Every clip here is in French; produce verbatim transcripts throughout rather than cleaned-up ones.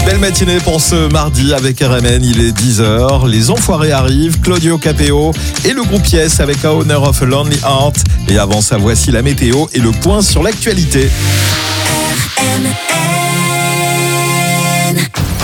Belle matinée pour ce mardi avec R M N, il est dix heures. Les Enfoirés arrivent, Claudio Capéo et le groupe Yes avec A Owner of a Lonely Heart. Et avant ça, voici la météo et le point sur l'actualité. R M N.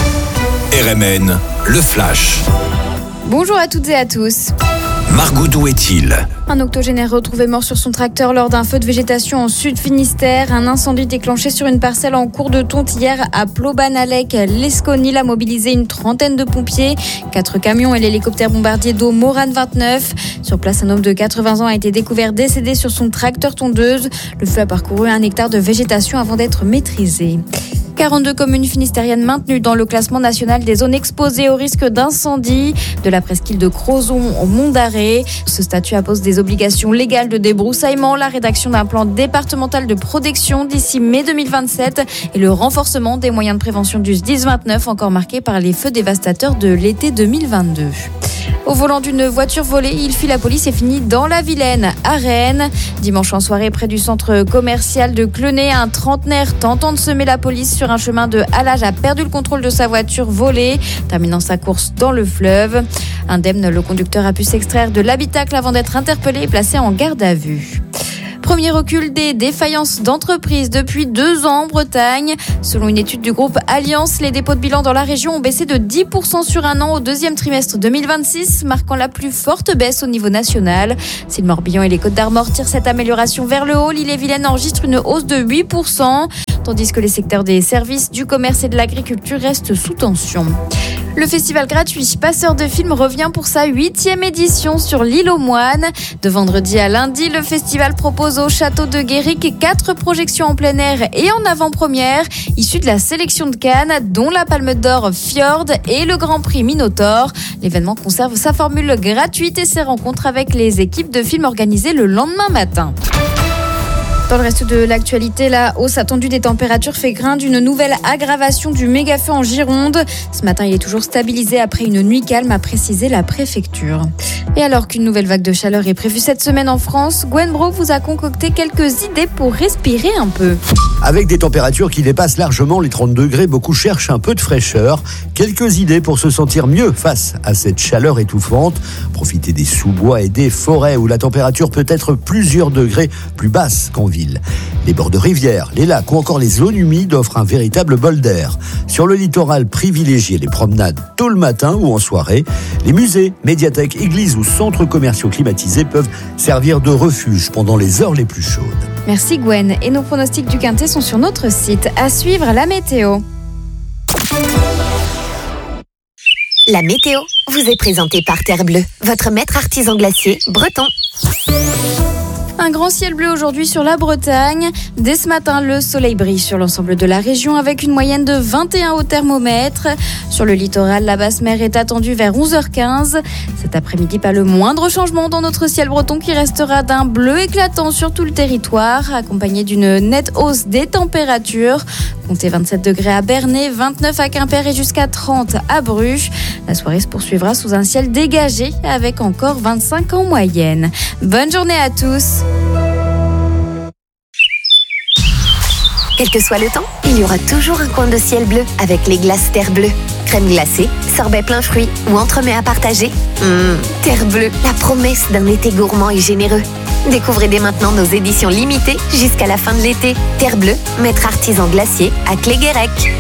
R M N, le flash. Bonjour à toutes et à tous. Margot, d'où est-il ? Un octogénaire retrouvé mort sur son tracteur lors d'un feu de végétation en Sud-Finistère. Un incendie déclenché sur une parcelle en cours de tonte hier à Plobanalec. L'Esconil a mobilisé une trentaine de pompiers, quatre camions et l'hélicoptère bombardier d'eau Morane vingt-neuf. Sur place, un homme de quatre-vingts ans a été découvert décédé sur son tracteur tondeuse. Le feu a parcouru un hectare de végétation avant d'être maîtrisé. quarante-deux communes finistériennes maintenues dans le classement national des zones exposées au risque d'incendie, de la presqu'île de Crozon au Mont d'Arrée. Ce statut impose des obligations légales de débroussaillement, la rédaction d'un plan départemental de protection d'ici mai deux mille vingt-sept et le renforcement des moyens de prévention du S D I S vingt-neuf, encore marqué par les feux dévastateurs de l'été deux mille vingt-deux. Au volant d'une voiture volée, il fuit la police et finit dans la Vilaine, à Rennes. Dimanche en soirée, près du centre commercial de Clenay, un trentenaire tentant de semer la police sur un chemin de halage a perdu le contrôle de sa voiture volée, terminant sa course dans le fleuve. Indemne, le conducteur a pu s'extraire de l'habitacle avant d'être interpellé et placé en garde à vue. Premier recul des défaillances d'entreprises depuis deux ans en Bretagne. Selon une étude du groupe Alliance, les dépôts de bilan dans la région ont baissé de dix pour cent sur un an au deuxième trimestre deux mille vingt-six, marquant la plus forte baisse au niveau national. Si le Morbihan et les Côtes-d'Armor tirent cette amélioration vers le haut, l'Ille-et-Vilaine enregistre une hausse de huit pour cent, tandis que les secteurs des services, du commerce et de l'agriculture restent sous tension. Le festival gratuit Passeurs de films revient pour sa huitième édition sur l'île aux Moines. De vendredi à lundi, le festival propose au château de Guéric quatre projections en plein air et en avant-première, issues de la sélection de Cannes, dont la Palme d'Or Fjord et le Grand Prix Minotaur. L'événement conserve sa formule gratuite et ses rencontres avec les équipes de films organisées le lendemain matin. Dans le reste de l'actualité, la hausse attendue des températures fait craindre une nouvelle aggravation du méga-feu en Gironde. Ce matin, il est toujours stabilisé après une nuit calme, a précisé la préfecture. Et alors qu'une nouvelle vague de chaleur est prévue cette semaine en France, Gwen Bro vous a concocté quelques idées pour respirer un peu. Avec des températures qui dépassent largement les trente degrés, beaucoup cherchent un peu de fraîcheur. Quelques idées pour se sentir mieux face à cette chaleur étouffante. Profitez des sous-bois et des forêts où la température peut être plusieurs degrés plus basse qu'en ville. Les bords de rivières, les lacs ou encore les zones humides offrent un véritable bol d'air. Sur le littoral, privilégiez les promenades tôt le matin ou en soirée. Les musées, médiathèques, églises ou centres commerciaux climatisés peuvent servir de refuge pendant les heures les plus chaudes. Merci Gwen. Et nos pronostics du Quintet sont sur notre site. À suivre, la météo. La météo vous est présentée par Terre Bleue, votre maître artisan glacier breton. Un grand ciel bleu aujourd'hui sur la Bretagne. Dès ce matin, le soleil brille sur l'ensemble de la région avec une moyenne de vingt et un au thermomètre. Sur le littoral, la basse mer est attendue vers onze heures quinze. Cet après-midi, pas le moindre changement dans notre ciel breton qui restera d'un bleu éclatant sur tout le territoire, accompagné d'une nette hausse des températures. Comptez vingt-sept degrés à Bernay, vingt-neuf à Quimper et jusqu'à trente à Bruges. La soirée se poursuivra sous un ciel dégagé avec encore vingt-cinq en moyenne. Bonne journée à tous. Quel que soit le temps, il y aura toujours un coin de ciel bleu avec les glaces Terre Bleue. Crème glacée, sorbet plein fruits ou entremets à partager. Mmh, Terre Bleue, la promesse d'un été gourmand et généreux. Découvrez dès maintenant nos éditions limitées jusqu'à la fin de l'été. Terre Bleue, maître artisan glacier à Cléguérec.